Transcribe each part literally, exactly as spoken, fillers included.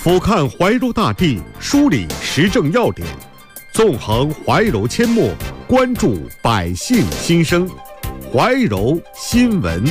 俯瞰怀柔大地，梳理时政要点，纵横怀柔阡陌，关注百姓心声。怀柔新闻。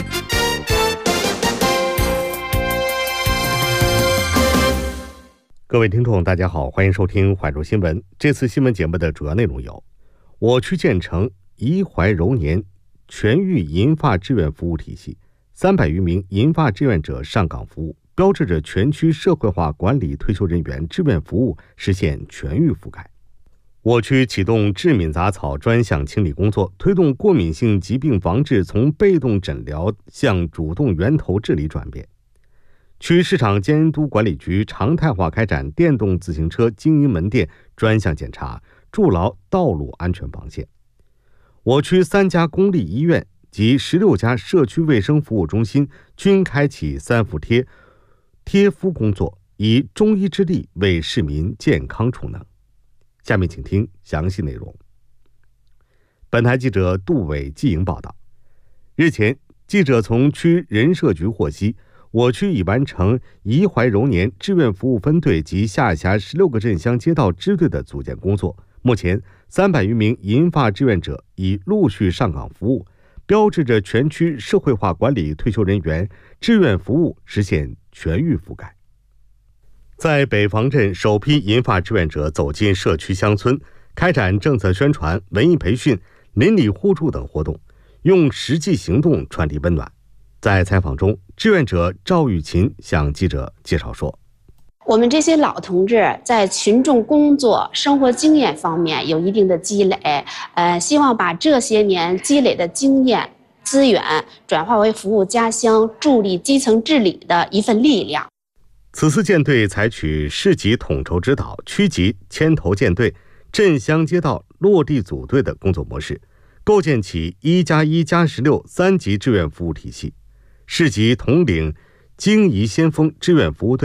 各位听众大家好，欢迎收听怀柔新闻。这次新闻节目的主要内容有：我区建成怡怀柔年全域银发志愿服务体系，三百余名银发志愿者上岗服务，标志着全区社会化管理退休人员志愿服务实现全域覆盖。我区启动致敏杂草专项清理工作，推动过敏性疾病防治从被动诊疗向主动源头治理转变。区市场监督管理局常态化开展电动自行车经营门店专项检查，筑牢道路安全防线。我区三家公立医院及十六家社区卫生服务中心均开启三伏贴贴敷工作，以中医之力为市民健康储能。下面请听详细内容。本台记者杜伟记营报道。日前，记者从区人社局获悉，我区已完成怡怀柔年志愿服务分队及下辖十六个镇乡街道支队的组建工作。目前，三百余名银发志愿者已陆续上岗服务，标志着全区社会化管理退休人员志愿服务实现全域覆盖。在北房镇，首批银发志愿者走进社区乡村，开展政策宣传、文艺培训、邻里互助等活动，用实际行动传递温暖。在采访中，志愿者赵玉琴向记者介绍说， 我们这些老同志在群众工作、生活经验方面有一定的积累，呃，希望把这些年积累的经验、资源转化为服务家乡、助力基层治理的一份力量。 此次建队采取市级统筹指导、区级牵头建队、镇乡街道落地组队的工作模式，构建起一加一加十六三级志愿服务体系。市级统领经宜先锋志愿服务队